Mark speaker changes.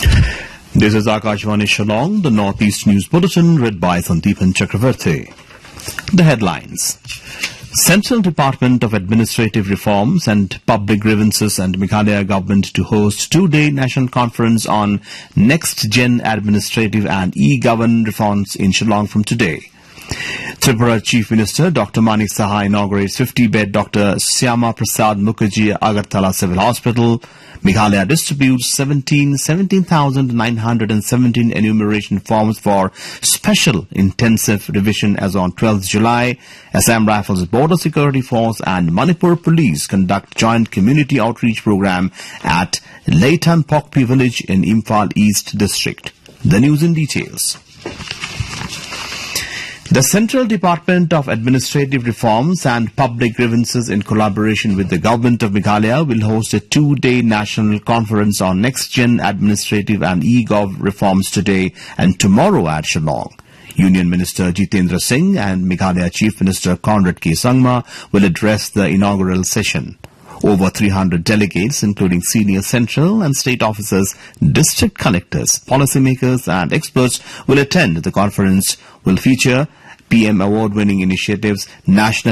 Speaker 1: This is Akashvani Shillong, the Northeast News Bulletin, read by Sandeepan Chakravarti. The headlines. Central Department of Administrative Reforms and Public Grievances and Meghalaya Government to host two-day national conference on next-gen administrative and e-govern reforms in Shillong from today. Tripura Chief Minister Dr. Manik Saha inaugurates 50-bed Dr. Syama Prasad Mukherjee Agartala Civil Hospital. Meghalaya distributes 17,917 enumeration forms for special intensive revision as on 12th July. Assam Rifles Border Security Force and Manipur Police conduct joint community outreach program at Leitan Pokpi village in Imphal East District. The news in details. The Central Department of Administrative Reforms and Public Grievances, in collaboration with the Government of Meghalaya, will host a two-day national conference on next-gen administrative and e-gov reforms today and tomorrow at Shillong. Union Minister Jitendra Singh and Meghalaya Chief Minister Conrad K. Sangma will address the inaugural session. Over 300 delegates, including senior central and state officers, district collectors, policymakers and experts will attend. The conference will feature PM award-winning initiatives, national